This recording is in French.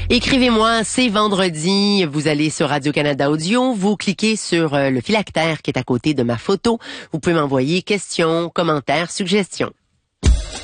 Écrivez-moi, c'est vendredi. Vous allez sur Radio-Canada Audio, vous cliquez sur le phylactère qui est à côté de ma photo. Vous pouvez m'envoyer questions, commentaires, suggestions.